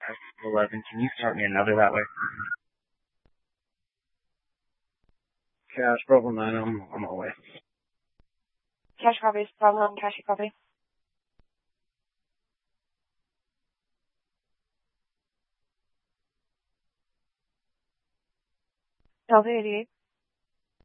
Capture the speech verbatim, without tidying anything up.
eleven. Can you start me another that way? Cash, problem nine, I'm on my way. Cash copies, problem, cash copy. Delta eighty-eight.